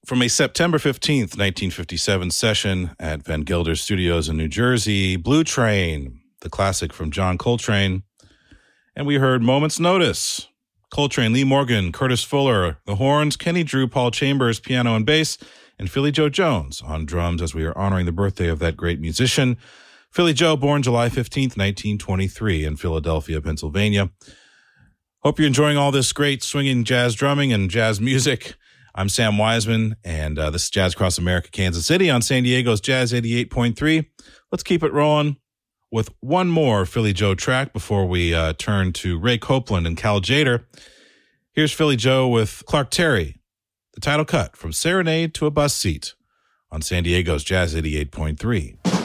From a September 15th, 1957 session at Van Gelder Studios in New Jersey, Blue Train, the classic from John Coltrane. And we heard Moment's Notice. Coltrane, Lee Morgan, Curtis Fuller, the horns, Kenny Drew, Paul Chambers, piano and bass, and Philly Joe Jones on drums as we are honoring the birthday of that great musician. Philly Joe, born July 15th, 1923 in Philadelphia, Pennsylvania. Hope you're enjoying all this great swinging jazz drumming and jazz music. I'm Sam Wiseman, and this is Jazz Across America, Kansas City on San Diego's Jazz 88.3. Let's keep it rolling with one more Philly Joe track before we turn to Ray Copeland and Cal Tjader. Here's Philly Joe with Clark Terry, the title cut from Serenade to a Bus Seat on San Diego's Jazz 88.3.